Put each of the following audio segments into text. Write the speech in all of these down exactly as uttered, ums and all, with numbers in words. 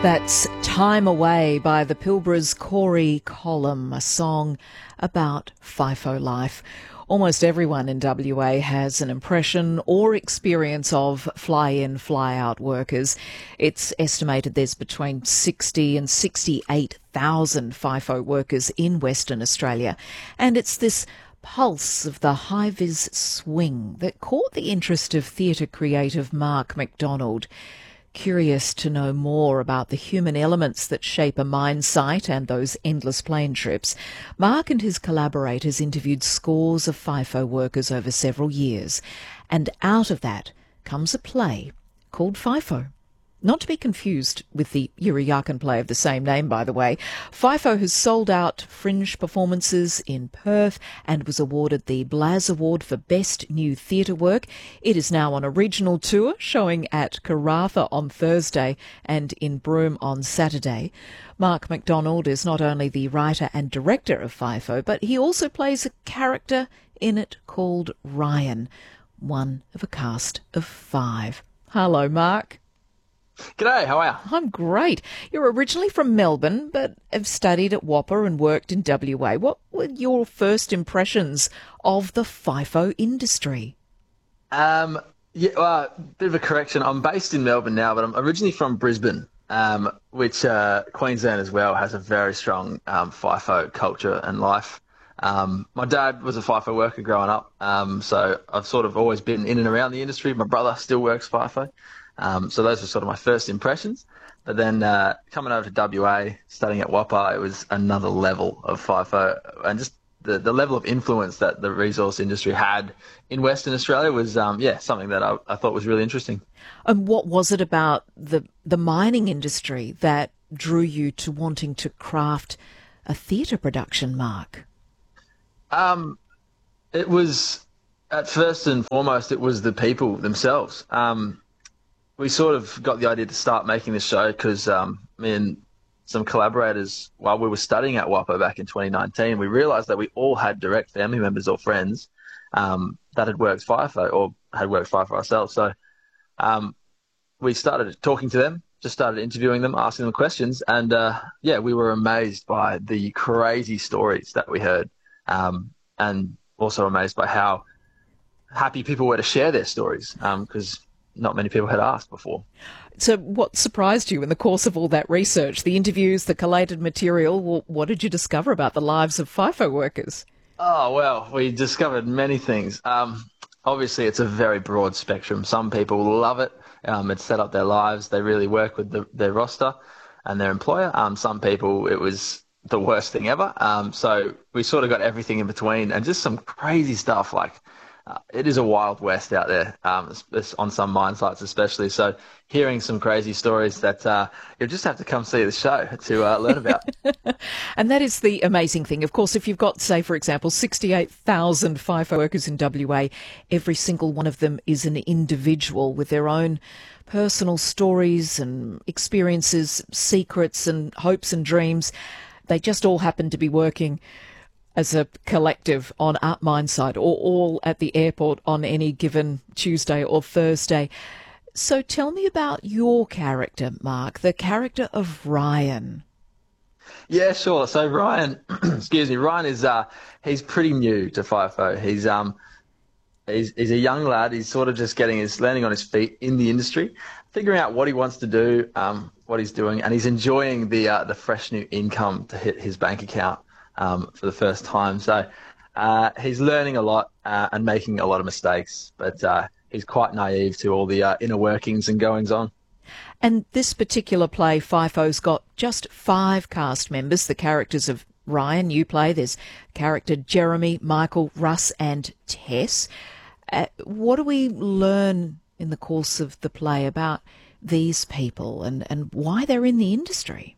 That's Time Away by the Pilbara's Corey Colum, a song about FIFO life. Almost everyone in W A has an impression or experience of fly-in, fly-out workers. It's estimated there's between sixty and sixty-eight thousand FIFO workers in Western Australia. And it's this pulse of the high-vis swing that caught the interest of theatre creative Mark McDonald. Curious to know more about the human elements that shape a mine site and those endless plane trips, Mark and his collaborators interviewed scores of FIFO workers over several years. And out of that comes a play called FIFO. Not to be confused with the Yirrayakan play of the same name, by the way. FIFO has sold out fringe performances in Perth and was awarded the Blaz Award for Best New Theatre Work. It is now on a regional tour, showing at Karratha on Thursday and in Broome on Saturday. Mark McDonald is not only the writer and director of FIFO, but he also plays a character in it called Ryan, one of a cast of five. Hello, Mark. G'day, how are you? I'm great. You're originally from Melbourne, but have studied at WAAPA and worked in W A. What were your first impressions of the FIFO industry? Um, yeah, well, bit of a correction. I'm based in Melbourne now, but I'm originally from Brisbane, um, which uh, Queensland as well has a very strong um, FIFO culture and life. Um, my dad was a FIFO worker growing up, um, so I've sort of always been in and around the industry. My brother still works FIFO. Um, so those were sort of my first impressions. But then uh, coming over to W A, studying at WAAPA, it was another level of FIFO. And just the, the level of influence that the resource industry had in Western Australia was, um, yeah, something that I, I thought was really interesting. And what was it about the, the mining industry that drew you to wanting to craft a theatre production, Mark? Um, it was, at first and foremost, it was the people themselves. Um, We sort of got the idea to start making this show because um, me and some collaborators, while we were studying at WAAPA back in twenty nineteen, we realised that we all had direct family members or friends um, that had worked FIFO or had worked FIFO ourselves. So um, we started talking to them, just started interviewing them, asking them questions, and uh, yeah, we were amazed by the crazy stories that we heard, um, and also amazed by how happy people were to share their stories because um, not many people had asked before. So what surprised you in the course of all that research, the interviews, the collated material? Well, what did you discover about the lives of FIFO workers? Oh, well, we discovered many things. Um, obviously, it's a very broad spectrum. Some people love it. Um, it's set up their lives. They really work with the, their roster and their employer. Um, some people, it was the worst thing ever. Um, so we sort of got everything in between and just some crazy stuff like Uh, it is a wild west out there, um, on some mine sites especially. So hearing some crazy stories that uh, you'll just have to come see the show to uh, learn about. And that is the amazing thing. Of course, if you've got, say, for example, sixty-eight thousand FIFO workers in W A, every single one of them is an individual with their own personal stories and experiences, secrets and hopes and dreams. They just all happen to be working as a collective on a mine site or all at the airport on any given Tuesday or Thursday. So tell me about your character, Mark, the character of Ryan. Yeah, sure. So Ryan, excuse me, Ryan is uh, he's pretty new to FIFO. He's um he's he's a young lad. He's sort of just getting his landing on his feet in the industry, figuring out what he wants to do, um, what he's doing, and he's enjoying the uh, the fresh new income to hit his bank account Um, for the first time. So uh, he's learning a lot uh, and making a lot of mistakes, but uh, he's quite naive to all the uh, inner workings and goings on. And this particular play, FIFO's got just five cast members, the characters of Ryan, you play. There's character Jeremy, Michael, Russ and Tess. Uh, what do we learn in the course of the play about these people and, and why they're in the industry?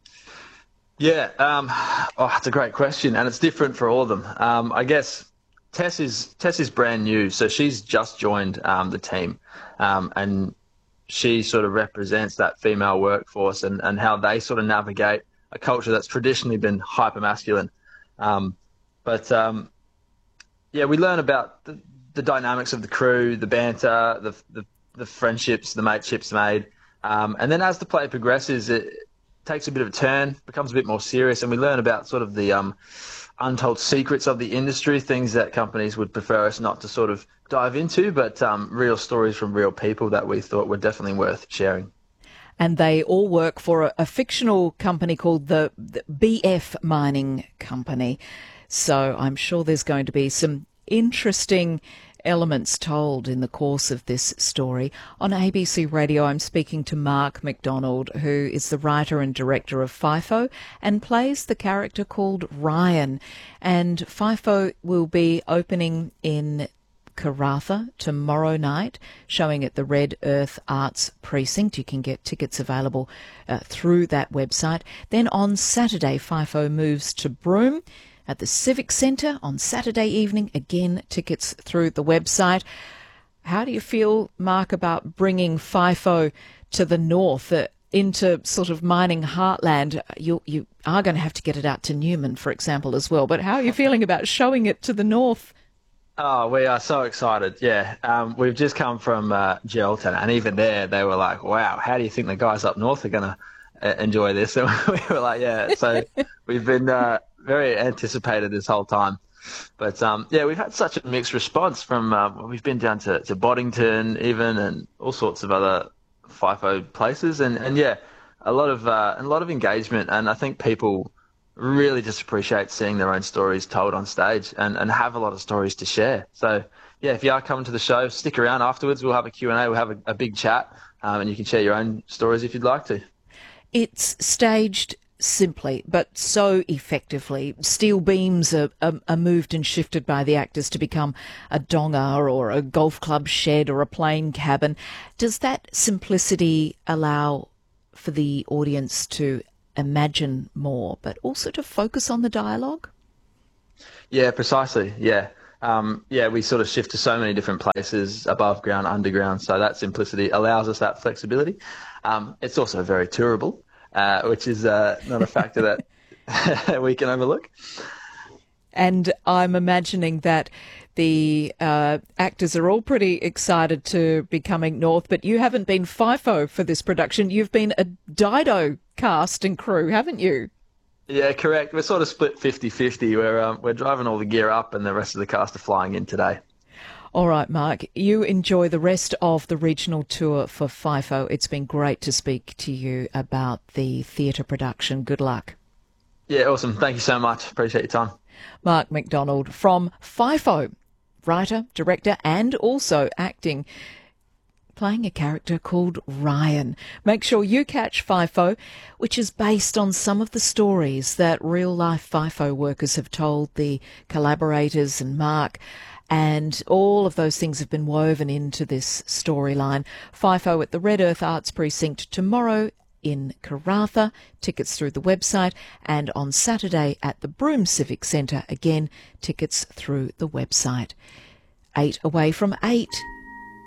Yeah, um, oh, that's a great question, and it's different for all of them. Um, I guess Tess is Tess is brand new, so she's just joined um, the team, um, and she sort of represents that female workforce and, and how they sort of navigate a culture that's traditionally been hyper-masculine. Um, but, um, yeah, we learn about the, the dynamics of the crew, the banter, the, the, the friendships, the mateships made, Um, and then as the play progresses, it takes a bit of a turn, becomes a bit more serious, and we learn about sort of the um, untold secrets of the industry, things that companies would prefer us not to sort of dive into, but um, real stories from real people that we thought were definitely worth sharing. And they all work for a, a fictional company called the, the B F Mining Company. So I'm sure there's going to be some interesting elements told in the course of this story. On A B C Radio, I'm speaking to Mark McDonald, who is the writer and director of FIFO and plays the character called Ryan. And FIFO will be opening in Karratha tomorrow night, showing at the Red Earth Arts Precinct. You can get tickets available uh, through that website. Then on Saturday, FIFO moves to Broome at the Civic Centre on Saturday evening. Again, tickets through the website. How do you feel, Mark, about bringing FIFO to the north, uh, into sort of mining heartland? You, you are going to have to get it out to Newman, for example, as well. But how are you feeling about showing it to the north? Oh, we are so excited. Yeah. Um, we've just come from uh, Geraldton, and even there, they were like, wow, how do you think the guys up north are going to uh, enjoy this? And we were like, yeah. So we've been uh, very anticipated this whole time. But, um, yeah, we've had such a mixed response from, uh, we've been down to, to Boddington even, and all sorts of other FIFO places. And, and yeah, a lot of uh, a lot of engagement. And I think people really just appreciate seeing their own stories told on stage, and, and have a lot of stories to share. So, yeah, if you are coming to the show, stick around afterwards. We'll have a Q and A. We'll have a, a big chat, um, and you can share your own stories if you'd like to. It's staged simply, but so effectively. Steel beams are, are, are moved and shifted by the actors to become a donga or a golf club shed or a plane cabin. Does that simplicity allow for the audience to imagine more, but also to focus on the dialogue? Yeah, precisely. Yeah. Um, yeah, we sort of shift to so many different places, above ground, underground. So that simplicity allows us that flexibility. Um, it's also very tourable, uh, which is uh, not a factor that we can overlook. And I'm imagining that the uh, actors are all pretty excited to be coming north, but you haven't been FIFO for this production. You've been a Dido cast and crew, haven't you? Yeah, correct. We're sort of split fifty-fifty. We're, um, we're driving all the gear up, and the rest of the cast are flying in today. All right, Mark, you enjoy the rest of the regional tour for FIFO. It's been great to speak to you about the theatre production. Good luck. Yeah, awesome. Thank you so much. Appreciate your time. Mark McDonald from FIFO, writer, director, and also acting, playing a character called Ryan. Make sure you catch FIFO, which is based on some of the stories that real-life FIFO workers have told the collaborators and Mark, and all of those things have been woven into this storyline. FIFO at the Red Earth Arts Precinct tomorrow in Karratha, tickets through the website, and on Saturday at the Broome Civic Centre, again, tickets through the website. Eight away from eight.